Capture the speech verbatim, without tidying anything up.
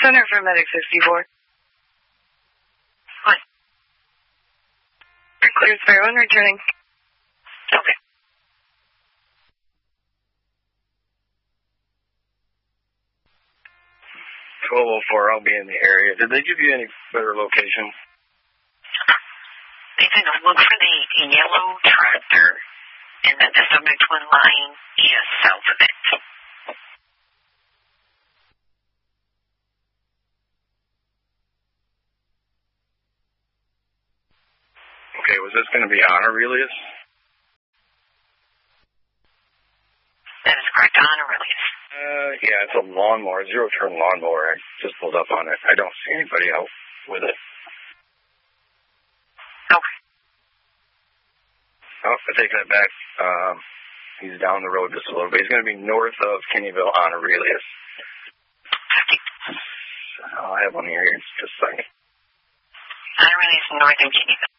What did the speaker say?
Center for Medic sixty-four. What? You're cleared for one returning. Okay. twelve oh four, I'll be in the area. Did they give you any better location? They said to look for the yellow tractor, and that the subject one lying is south of it. Okay, was this going to be on Aurelius? That is correct, on Aurelius. Uh, yeah, it's a lawnmower, zero-turn lawnmower. I just pulled up on it. I don't see anybody out with it. Okay. Oh, I take that back. Um, he's down the road just a little bit. He's going to be north of Kennyville on Aurelius. Oh, I have one here. Just a second. On Aurelius, north of Kennyville.